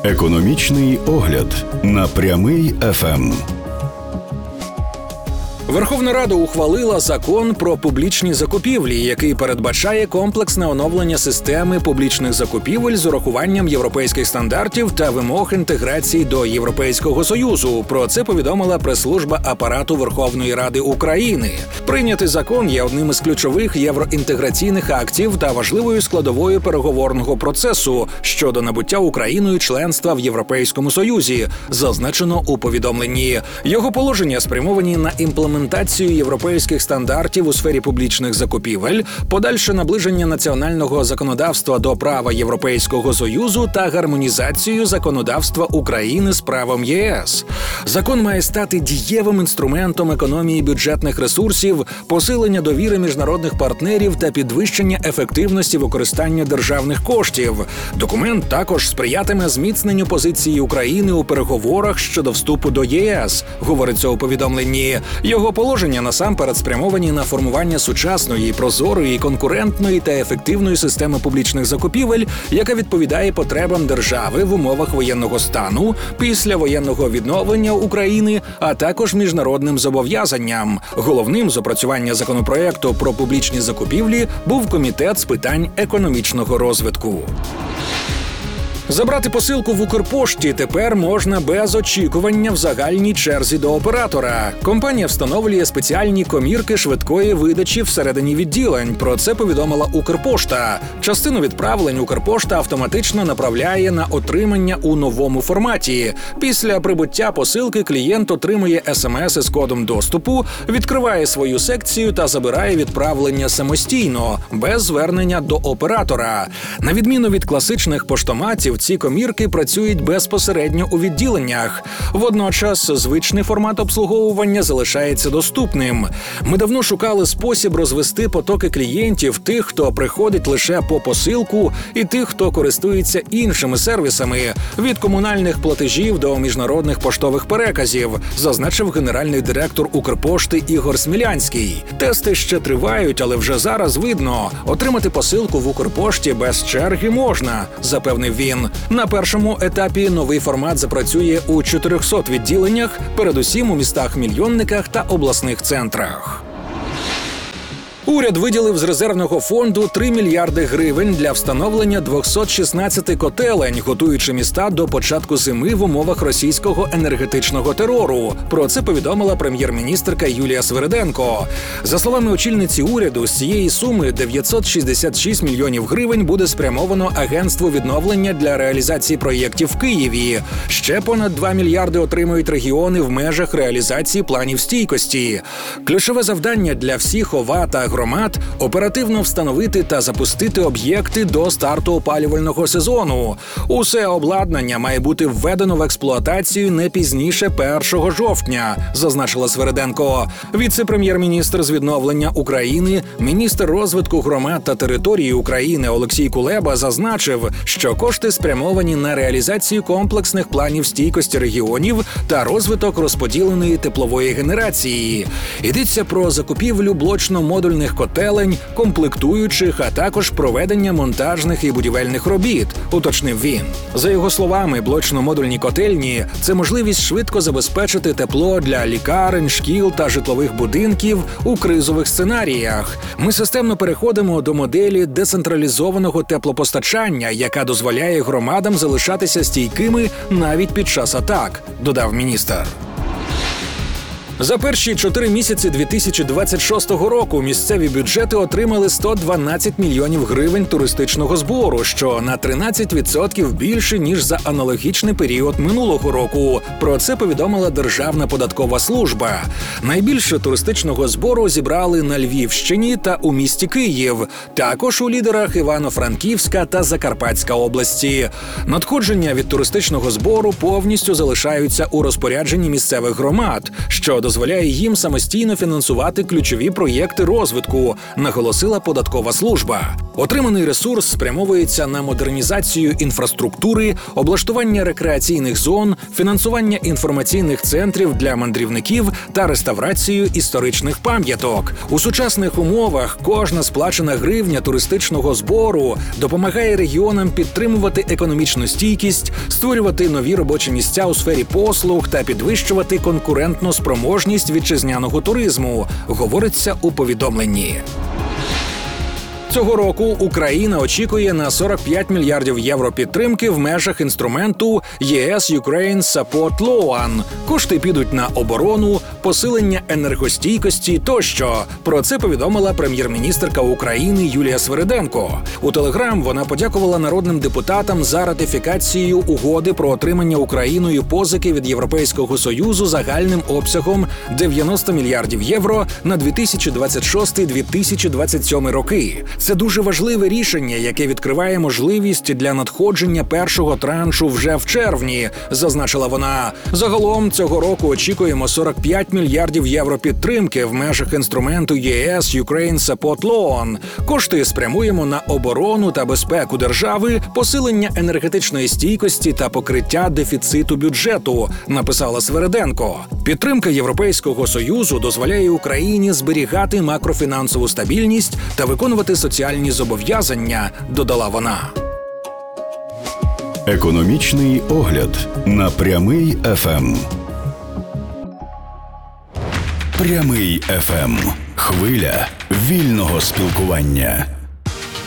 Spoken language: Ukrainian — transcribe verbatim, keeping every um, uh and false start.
Економічний огляд на Прямий еф ем. Верховна Рада ухвалила закон про публічні закупівлі, який передбачає комплексне оновлення системи публічних закупівель з урахуванням європейських стандартів та вимог інтеграції до Європейського Союзу. Про це повідомила прес-служба Апарату Верховної Ради України. Прийнятий закон є одним із ключових євроінтеграційних актів та важливою складовою переговорного процесу щодо набуття Україною членства в Європейському Союзі, зазначено у повідомленні. Його положення спрямовані на імплементацію імплементацію європейських стандартів у сфері публічних закупівель, подальше наближення національного законодавства до права Європейського Союзу та гармонізацію законодавства України з правом ЄС. Закон має стати дієвим інструментом економії бюджетних ресурсів, посилення довіри міжнародних партнерів та підвищення ефективності використання державних коштів. Документ також сприятиме зміцненню позиції України у переговорах щодо вступу до ЄС, говориться у повідомленні. Його положення насамперед спрямовані на формування сучасної, прозорої, конкурентної та ефективної системи публічних закупівель, яка відповідає потребам держави в умовах воєнного стану, післявоєнного відновлення України, а також міжнародним зобов'язанням. Головним з опрацювання законопроекту про публічні закупівлі був Комітет з питань економічного розвитку. Забрати посилку в Укрпошті тепер можна без очікування в загальній черзі до оператора. Компанія встановлює спеціальні комірки швидкої видачі всередині відділень. Про це повідомила Укрпошта. Частину відправлень Укрпошта автоматично направляє на отримання у новому форматі. Після прибуття посилки клієнт отримує смс із кодом доступу, відкриває свою секцію та забирає відправлення самостійно, без звернення до оператора. На відміну від класичних поштоматів, ці комірки працюють безпосередньо у відділеннях. Водночас звичний формат обслуговування залишається доступним. Ми давно шукали спосіб розвести потоки клієнтів, тих, хто приходить лише по посилку, і тих, хто користується іншими сервісами, від комунальних платежів до міжнародних поштових переказів, зазначив генеральний директор Укрпошти Ігор Смілянський. Тести ще тривають, але вже зараз видно, отримати посилку в Укрпошті без черги можна, запевнив він. На першому етапі новий формат запрацює у чотирьохсот відділеннях, передусім у містах-мільйонниках та обласних центрах. Уряд виділив з резервного фонду три мільярди гривень для встановлення двохсот шістнадцяти котелень, готуючи міста до початку зими в умовах російського енергетичного терору. Про це повідомила прем'єр-міністерка Юлія Свериденко. За словами очільниці уряду, з цієї суми дев'ятсот шістдесят шість мільйонів гривень буде спрямовано Агентству відновлення для реалізації проєктів в Києві. Ще понад два мільярди отримують регіони в межах реалізації планів стійкості. Ключове завдання для всіх ОВА та громад – оперативно встановити та запустити об'єкти до старту опалювального сезону. Усе обладнання має бути введено в експлуатацію не пізніше першого жовтня, зазначила Свериденко. Віце-прем'єр-міністр з відновлення України, міністр розвитку громад та території України Олексій Кулеба зазначив, що кошти спрямовані на реалізацію комплексних планів стійкості регіонів та розвиток розподіленої теплової генерації. Йдеться про закупівлю блочно-модульних котелень, комплектуючих, а також проведення монтажних і будівельних робіт, уточнив він. За його словами, блочно-модульні котельні – це можливість швидко забезпечити тепло для лікарень, шкіл та житлових будинків у кризових сценаріях. Ми системно переходимо до моделі децентралізованого теплопостачання, яка дозволяє громадам залишатися стійкими навіть під час атак, додав міністр. За перші чотири місяці дві тисячі двадцять шостого року місцеві бюджети отримали сто дванадцять мільйонів гривень туристичного збору, що на тринадцять відсотків більше, ніж за аналогічний період минулого року. Про це повідомила Державна податкова служба. Найбільше туристичного збору зібрали на Львівщині та у місті Київ, також у лідерах Івано-Франківська та Закарпатська області. Надходження від туристичного збору повністю залишаються у розпорядженні місцевих громад, що дозволяє їм самостійно фінансувати ключові проєкти розвитку, наголосила податкова служба. Отриманий ресурс спрямовується на модернізацію інфраструктури, облаштування рекреаційних зон, фінансування інформаційних центрів для мандрівників та реставрацію історичних пам'яток. У сучасних умовах кожна сплачена гривня туристичного збору допомагає регіонам підтримувати економічну стійкість, створювати нові робочі місця у сфері послуг та підвищувати конкурентну спроможність вітчизняного туризму, говориться у повідомленні. Цього року Україна очікує на сорок п'ять мільярдів євро підтримки в межах інструменту ЄС Ukraine Support Loan. Кошти підуть на оборону, посилення енергостійкості тощо. Про це повідомила прем'єр-міністерка України Юлія Свериденко. У Телеграм вона подякувала народним депутатам за ратифікацію угоди про отримання Україною позики від Європейського Союзу загальним обсягом дев'яносто мільярдів євро на дві тисячі двадцять шостий - дві тисячі двадцять сьомий роки. Це дуже важливе рішення, яке відкриває можливість для надходження першого траншу вже в червні, зазначила вона. Загалом цього року очікуємо сорок п'ять мільярдів євро підтримки в межах інструменту ЄС Ukraine Support Loan. Кошти спрямуємо на оборону та безпеку держави, посилення енергетичної стійкості та покриття дефіциту бюджету, написала Свериденко. Підтримка Європейського Союзу дозволяє Україні зберігати макрофінансову стабільність та виконувати соціальні зобов'язання, додала вона. Економічний огляд на Прямий еф ем. Прямий еф ем. Хвиля вільного спілкування.